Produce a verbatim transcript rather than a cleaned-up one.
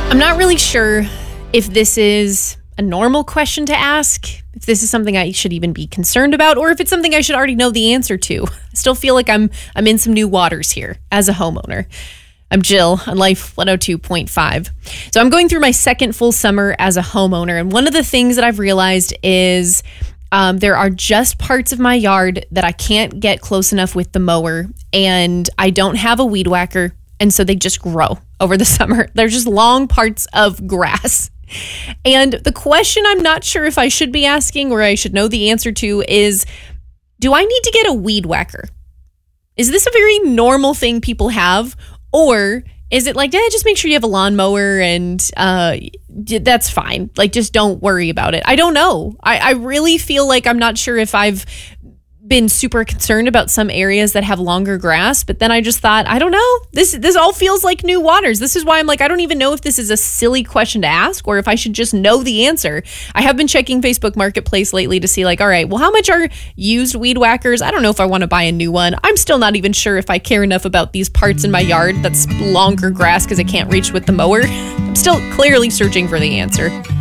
I'm not really sure if this is a normal question to ask, if this is something I should even be concerned about, or if it's something I should already know the answer to. I still feel like I'm I'm in some new waters here as a homeowner. I'm Jill on Life one oh two point five. So I'm going through my second full summer as a homeowner, and one of the things that I've realized is um, there are just parts of my yard that I can't get close enough with the mower, and I don't have a weed whacker, and so they just grow over the summer. They're just long parts of grass. And the question I'm not sure if I should be asking or I should know the answer to is, do I need to get a weed whacker? Is this a very normal thing people have? Or is it like, eh, just make sure you have a lawnmower and uh, that's fine. Like, just don't worry about it. I don't know. I, I really feel like I'm not sure if I've been super concerned about some areas that have longer grass, but then I just thought, I don't know. This this all feels like new waters. This is why I'm like, I don't even know if this is a silly question to ask or if I should just know the answer. I have been checking Facebook Marketplace lately to see like, all right, well, how much are used weed whackers? I don't know if I want to buy a new one. I'm still not even sure if I care enough about these parts in my yard that's longer grass because I can't reach with the mower. I'm still clearly searching for the answer.